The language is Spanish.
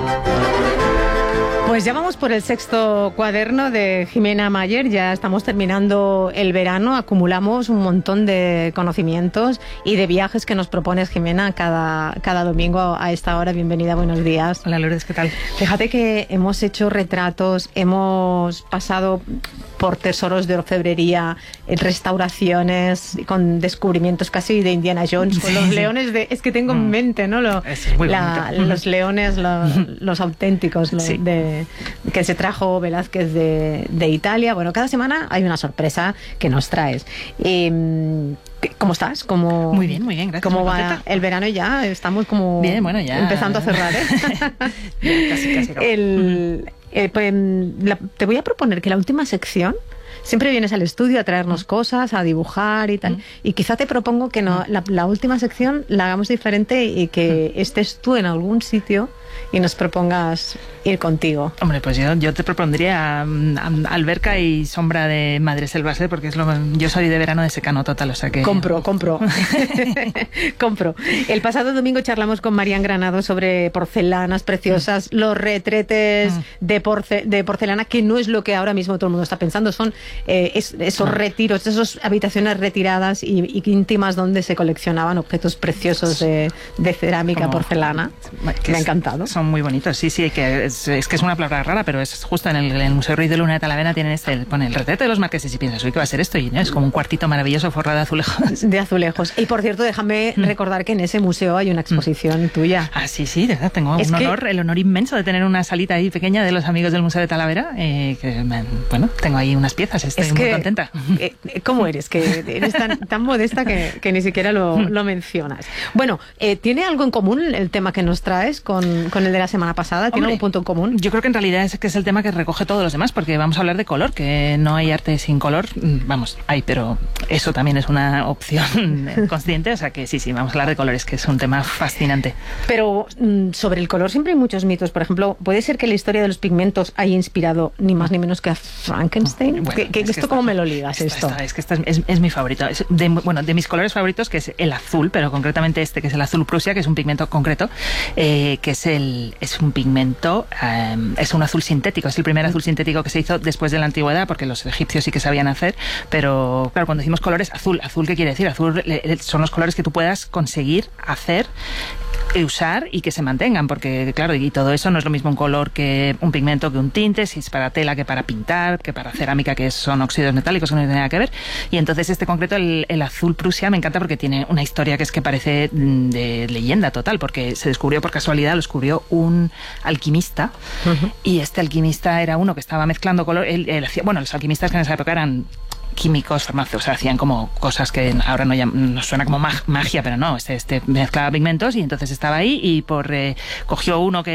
Pues ya vamos por el 6º cuaderno de Jimena Mayer, ya estamos terminando el verano, acumulamos un montón de conocimientos y de viajes que nos propones, Jimena, cada domingo a esta hora. Bienvenida, buenos días. Hola Lourdes, ¿qué tal? Fíjate que hemos hecho retratos, hemos pasado por tesoros de orfebrería, restauraciones, con descubrimientos casi de Indiana Jones, con los leones de... Es que tengo en mente, ¿no? Los leones, los auténticos, que se trajo Velázquez de Italia. Bueno, cada semana hay una sorpresa que nos traes. ¿Cómo estás? Muy bien, gracias. ¿Cómo va el verano ya? Estamos como bien, bueno, ya empezando a cerrar, ¿eh? Casi. Te voy a proponer que la última sección, siempre vienes al estudio a traernos cosas, a dibujar y tal, y quizá te propongo que la última sección la hagamos diferente y que estés tú en algún sitio y nos propongas ir contigo. Hombre, pues yo te propondría alberca y sombra de Madre Selvaser, porque yo soy de verano de secano total, o sea que... Compro. Compro. El pasado domingo charlamos con Marian Granado sobre porcelanas preciosas, los retretes de porcelana, que no es lo que ahora mismo todo el mundo está pensando, son esos retiros, esas habitaciones retiradas y íntimas donde se coleccionaban objetos preciosos de cerámica, porcelana. Me ha encantado. Son muy bonitos, sí, que es que es una palabra rara, pero es justo en el Museo Ruiz de Luna de Talavera pone el retrato de los marqueses y piensas, ¿qué va a ser esto? Y es como un cuartito maravilloso forrado de azulejos. De azulejos. Y por cierto, déjame recordar que en ese museo hay una exposición tuya. Ah, sí, de verdad, tengo el honor inmenso de tener una salita ahí pequeña de los amigos del Museo de Talavera, tengo ahí unas piezas, estoy muy contenta. ¿Cómo eres? Que eres tan modesta que ni siquiera lo mencionas. Bueno, ¿tiene algo en común el tema que nos traes con el de la semana pasada? ¿Tiene algún punto en común? Yo creo que en realidad es el tema que recoge todos los demás, porque vamos a hablar de color, que no hay arte sin color. Vamos, hay, pero eso también es una opción consciente, o sea que sí, vamos a hablar de colores, que es un tema fascinante. Pero sobre el color siempre hay muchos mitos. Por ejemplo, ¿puede ser que la historia de los pigmentos haya inspirado ni más ni menos que a Frankenstein? ¿Cómo me lo ligas esto? Es mi favorito. De mis colores favoritos, que es el azul, pero concretamente que es el azul Prusia, que es un pigmento concreto, que es un pigmento, es un azul sintético, es el primer azul sintético que se hizo después de la antigüedad, porque los egipcios sí que sabían hacer, pero claro, cuando decimos colores, azul, ¿qué quiere decir? Azul son los colores que tú puedas conseguir hacer, usar y que se mantengan, porque claro, y todo eso no es lo mismo un color que un pigmento, que un tinte, si es para tela, que para pintar, que para cerámica, que son óxidos metálicos, que no tiene nada que ver. Y entonces concreto, el azul Prusia, me encanta porque tiene una historia que parece de leyenda total, porque se descubrió por casualidad, lo descubrió un alquimista, y este alquimista era uno que estaba mezclando color, los alquimistas que en esa época eran químicos, farmacéuticos, hacían como cosas que ahora nos suena como magia, pero no, mezclaba pigmentos, y entonces estaba ahí y cogió uno que